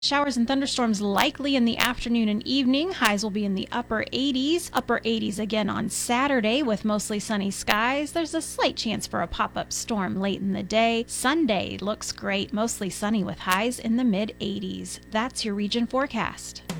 Showers and thunderstorms likely in the afternoon and evening. Highs will be in the upper 80s. Upper 80s again on Saturday with mostly sunny skies. There's a slight chance for a pop-up storm late in the day. Sunday looks great, mostly sunny with highs in the mid 80s. That's your region forecast.